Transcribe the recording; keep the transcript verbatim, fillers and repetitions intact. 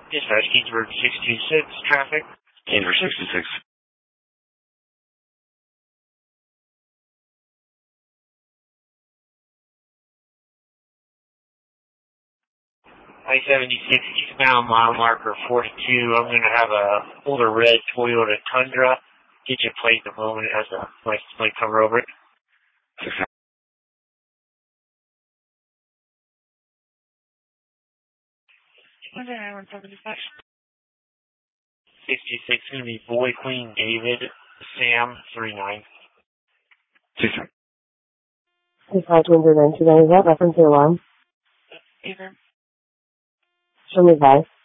Dispatch, Gainsborough six two six, traffic. Gainsborough six two six. I seventy-six eastbound, mile marker forty-two. I'm going to have a older red Toyota Tundra. Get your plate in a moment. It has a license plate cover over it. six sixty-six, going to be Boy Queen David, Sam, three nine. six nine. Hey, five two one nine two nine, is that reference to alarm? Either. Show me advice.